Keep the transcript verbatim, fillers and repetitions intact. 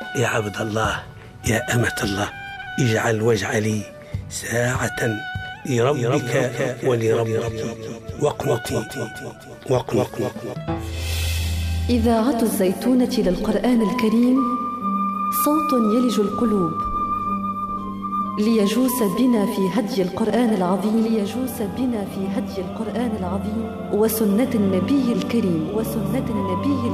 يا عبد الله يا أمة الله، اجعل واجعلي ساعة لربك ولربك واقنتي واقنتي. إذاعة الزيتونة للقرآن الكريم، صوت يلج القلوب ليجوس بنا في هدي القرآن العظيم ليجوس بنا في هدي القرآن العظيم وسنة النبي الكريم وسنة النبي